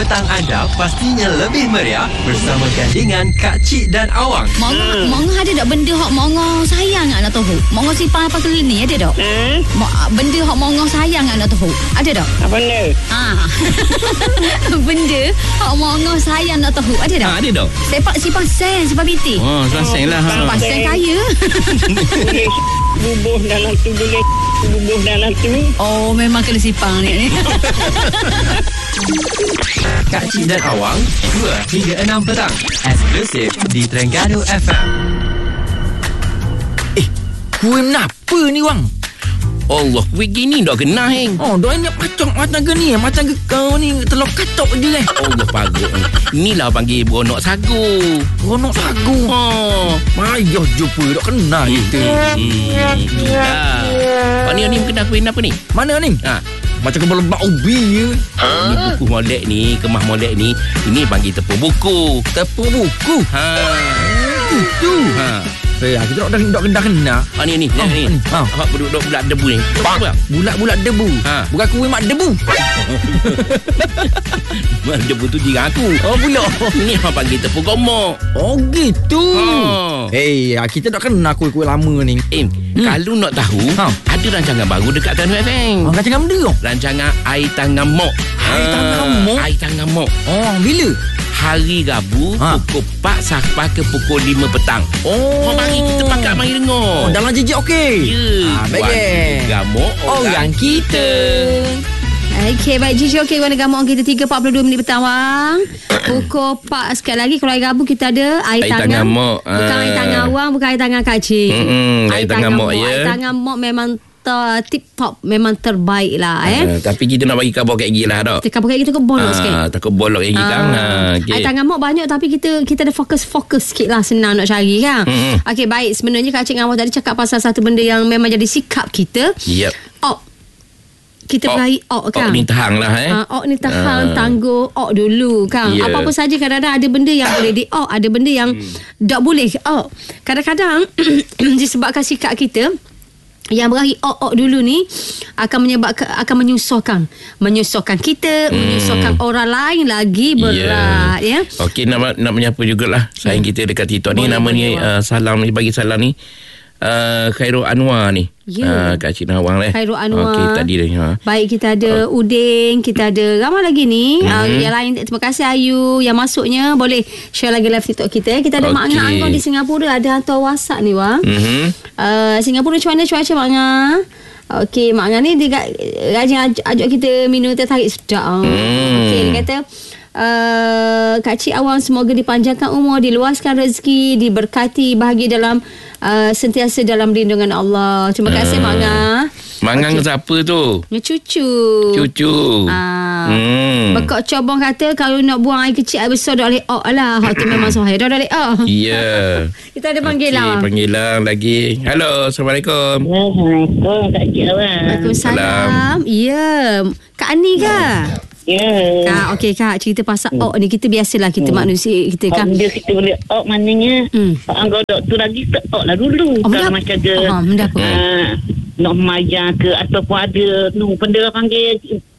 petang anda pastinya lebih meriah bersama gandingan Kak Cik dan Awang. Mongo ada tak benda hok mongo sayang nak tahu? Mongo simpan apa kali ni ada tak? Benda hok mongo sayang nak tahu? Ada tak? Apa ni? Benda hok mongo sayang nak tahu? Ada tak? Ada tak? Simpan sen, simpan piti. Oh, sen lah. Simpan sen kaya. Boleh bubuh dalam tu, boleh bubuh dalam tu. Oh, memang kena simpan ni. Kak Cik dan Awang 2 hingga 6 petang eksklusif di Terengganu FM. Kuih kenapa ni Wang? Allah, kuih gini dah kena heng. Oh, dah ingat pacok macam ke ni? Macam ke kau ni telur katok je kan? Allah pagut ni. Inilah panggil beronok sagu. Beronok sagu. Payah jumpa dah kena kita. Pak ni kena kuih apa ni? Mana ni? Macam kepala lebak ubi je. Ni buku molek ni, kemah molek ni. Ini panggil tepung buku. Tepung buku? Itu. Kita dah kena. Ni. Bulat debu ni. Bulat debu. Bukan kuih mak debu. Mak debu tu jiran aku. Oh, pula. Ni orang panggil tepung gomok. Oh, gitu. Kita dah kena kuih-kuih lama ni. Kalau nak tahu, ada rancangan baru dekat Terengganu FM. Rancangan benda tu? Rancangan Air Tangan Mok. Air Tangan Mok. Oh, bila? Hari Rabu pukul 4 sampai ke pukul 5 petang. Mari kita pakat mari dengar. Dalam jejak okey. Ya. Baik. Gamok orang kita. Okey, baik. Jujur okey, warna gamuk kita 3.42 minit petang, Wang. Pukul 4 sekali lagi. Kalau hari Rabu kita ada air tangan Mok. Bukan air tangan Wang, bukan air tangan Kak Cik. Air tangan Mok ya. Air tangan Mok memang tip top, memang terbaik lah tapi kita nak bagi khabar kat gigi lah tak? Kita bagi kita ke bolok sikit. Takut bolok gigi kan. Air tangan Mok banyak tapi kita ada fokus sikit lah, senang nak cari kan. Okey, baik. Sebenarnya Kak Cik dengan Awang tadi cakap pasal satu benda yang memang jadi sikap kita. Yep. Kita berakhir kan. Ni tahan lah ni tahan, tangguh dulu kan. Apa-apa saja kadang-kadang ada benda yang boleh ada benda yang tak boleh kadang-kadang disebabkan sikap kita yang berakhir dulu ni akan menyusahkan kita, menyusahkan orang lain lagi berat ya. Okey, nak menyapa jugalah sayang kita dekat TikTok ni, nama ni salam ni, bagi salam ni Khairul Anwar ni. Kak Cik Nawang Khairul Anwar. Okey, tadi dah. Baik, kita ada Udin, kita ada ramai lagi ni. Yang lain, terima kasih Ayu yang masuknya. Boleh share lagi live TikTok kita. Kita ada Mak Ngah Angkor di Singapura, ada hantar WhatsApp ni Wang. Singapura macam mana cuaca Mak Ngah? Okey, Mak Ngah ni dia rajin ajak kita minum teh tarik sedap. Okey, dia kata Kak Cik Awang semoga dipanjangkan umur, diluaskan rezeki, diberkati, bahagia dalam sentiasa dalam lindungan Allah. Terima kasih Mak Ngah. Mak Ngah siapa tu? Cucu. Bekak Cobong kata kalau nak buang air kecil air besar dah boleh lah. Hak tu memang sahih dah boleh Ya. Kita ada panggilan. Panggilan lagi. Halo, Assalamualaikum. Assalamualaikum Kak Cik Awang. Waalaikumsalam. Ya. Kak Ani ke? Ya. Okey Kak, cerita pasal ni kita biasalah kita manusia kita kan. Bila kita boleh maknanya anggap doktor lagi tak lah dulu. Kalau macam ke benda apa? Nak maja ke ataupun ada benda panggil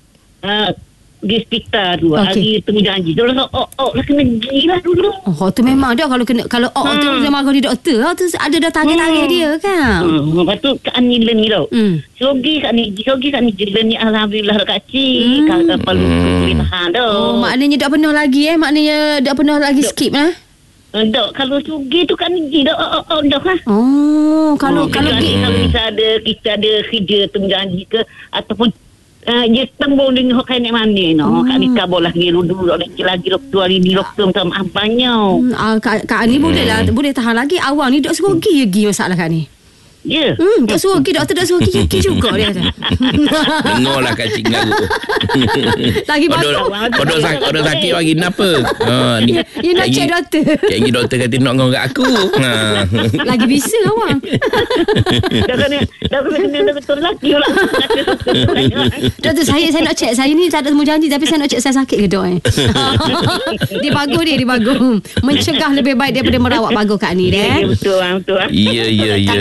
di hospital tu hari temu janji tu lah kena gila dulu. Tu memang dah kalau tu dia marah di doktor tu ada dah tarikh dia kan. Lepas tu Kak Ani ni tau. Sogi Kak Ani gila ni alhamdulillah Kak Cik. Kalau perlu tahan dah. Maknanya dah penuh lagi maknanya dah penuh lagi skip lah. Dok, kalau sugi tu kan dah dok lah. Kalau kita ada kerja temu janji ke ataupun dia tembung dengan hokai nek mana Kak Nika boleh dulu lagi doktor hari ni doktor minta maaf banyak. Kak ni boleh tahan lagi. Awang ni dok suruh pergi masalah Kak ni. Ya. Tak suruh pergi, doktor tak suruh pergi juga dia kata. Dengarlah Kak Cik ngarut. Lagi Kodok sakit lagi kenapa? Ni. You nak check doktor. Kayaknya doktor kata nak ngorang kat aku. Lagi bisa Awang. Dah kena betul lagi lah. Doktor saya nak check. Saya ni tak ada temu janji tapi saya nak check saya sakit ke dok Dia bagus. Mencegah lebih baik daripada merawat bagus Kak ni Betul. Ya. Tapi kadang-kadang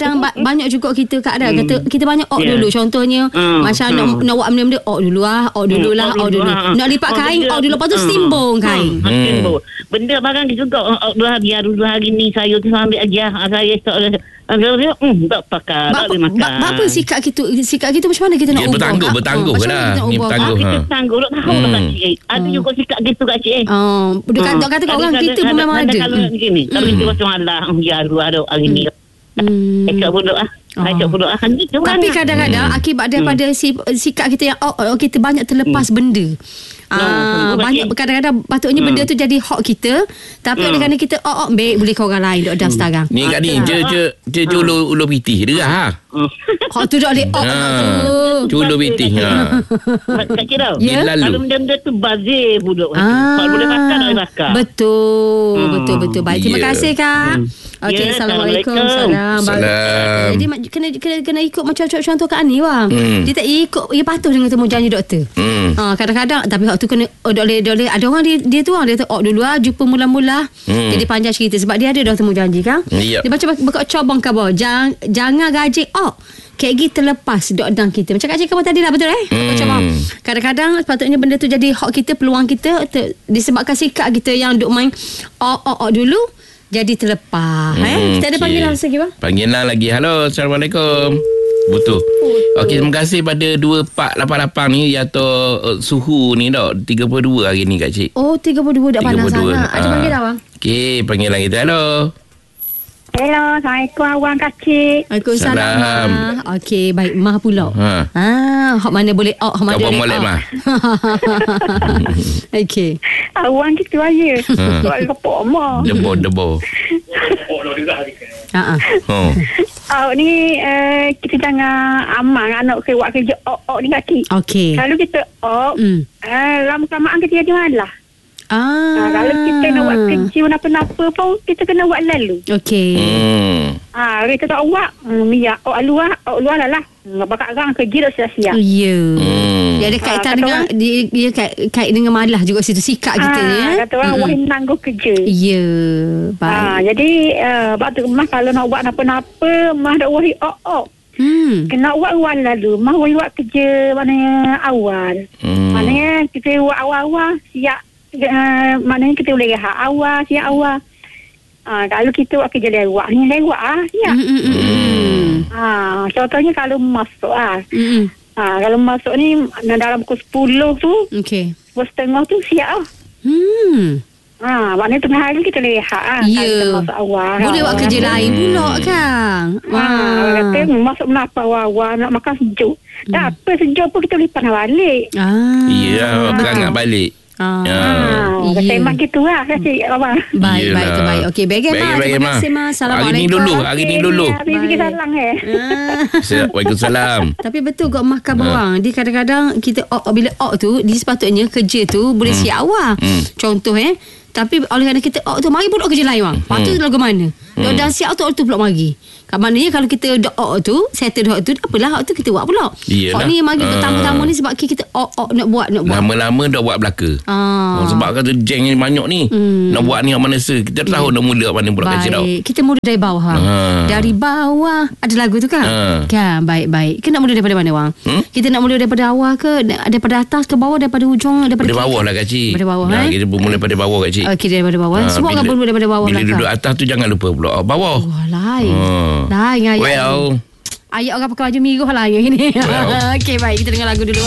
kadang-kadang banyak juga kita keadaan kata kita banyak dulu. Contohnya macam nak buat benda-benda dulu dulu. Nak lipat kain dulu, lepas tu timbung kain. Benda barang juga 2 hari ni saya tu ambil aja. Saya tak pakai, tak boleh makan. Apa sikap kita macam mana kita nak ubah? Bertangguh ke dah. Ni bertangguh. Kita bertangguh. Tak tahu tak cik. Ada juga sikap gitu kat cik. Kata orang kita pun memang ada. Kalau kita macam Allah, ada hari ni. Cakap bodoh Tapi kadang-kadang akibat daripada sikap kita yang kita banyak terlepas benda. Banyak kadang-kadang patutnya benda tu jadi hak kita, tapi oleh kerana kita baik boleh ke orang lain dok dah sekarang. Ni kat ni je ulu pitih derah. Hak tu dok le Ulu pitih. Tak kira. Kalau benda tu bazir bodoh. Kalau boleh makan tak makan. Betul. Baik, terima kasih Kak. Okey, assalamualaikum. Salam. Jadi kena ikut macam contoh Kak Ani bang. Dia tak ikut, dia patuh dengan temu janji doktor. Kadang-kadang tapi hak tu kena doleh. Ada orang dia tu dulu jumpa mula-mula. Jadi panjang cerita sebab dia ada dah temu janji kan. Dia macam bekak cabang khabar. Jangan gaji kayak gitu terlepas dok kita. Macam Kak cakap tadi lah, betul macam kadang-kadang sepatutnya benda tu jadi hak kita, peluang kita disebabkan sikap kita yang duk main dulu jadi terlepas. Kita ada panggilan lagi bang. Panggilan lagi. Halo, assalamualaikum. Betul. Okey, terima kasih pada 2488 ni atau suhu ni dah 32 hari ni Kak Cik. 32 dah panas sangat. Ada panggilan bang. Okey, panggilan kita. Halo. Hello, Assalamualaikum Awang Kak Cik. Waalaikumsalam. Okey, baik. Mah pula. Hak mana boleh hak mana boleh molek mah. Okey. Awang gitu aja. Soal kepok mah. Debo. Ni kita jangan aman anak buat kerja ni Kak Cik. Okey. Kalau kita lama-lamaan kita jadi malah. Kalau kita nak buat kerja apa-apa pun kita kena buat lalu. Okey. Kita tak buat minyak luar lah. Bakal orang kerja dah sia-sia. Ya. Dia ada kaitan dengan dia kait dengan malas juga situ sikap kita ni. Kata orang wah nanggung kerja. Ya. Baik. Jadi waktu mah kalau nak buat apa-apa mah dak wahi kena buat lalu. Mah wahi buat kerja maknanya awal. Maknanya kita buat awal-awal siap. Maknanya kita boleh rehat awal, siap awal. Kalau kita buat kerja lewat siap. Contohnya kalau masuk kalau masuk ni dalam pukul 10 tu, pukul setengah tu siap maknanya tengah hari kita rehat kalau masuk awal. Boleh buat kerja lain pula kan. Kata masuk menapa awal nak makan sejuk. Tak apa sejuk pun kita boleh panah balik. Berangat balik. Memang gitu lah Cik Abang. Baik tu baik. Okey, baik terima kasih Mas. Assalamualaikum. Hari ni dulu. Bikin salam Waalaikumsalam. Tapi betul kau mahkam bawang. Dia kadang-kadang kita bila tu dia sepatutnya kerja tu boleh siap awal. Contoh tapi oleh kerana kita tu mari pun kerja lain bang. Patut lagu mana? Dah siap tu pula mari. Kat maknanya kalau kita tu settle tu apalah tu kita buat pula. Hak ni mari pertama-tama ni sebab kita nak buat. Lama-lama dah buat belaka. Sebab kata jeng ni banyak ni. Nak buat ni kat mana kita tahu nak mula kat mana pula kerja tau. Kita mula dari bawah. Dari bawah ada lagu tu kan? Kan baik. Kita nak mula daripada mana bang? Kita nak mula daripada awal ke daripada atas ke bawah, daripada hujung, daripada bawah lah Kak Cik. Daripada bawah kita mula daripada bawah Kak Cik. Okey, daripada bawah. Semua orang mula daripada bawah bila lah. Bila duduk atas tu jangan lupa pula bawah. Lain ayat. Well, ayat orang pakai baju miruh lah yang ini. Okey, baik, kita dengar lagu dulu.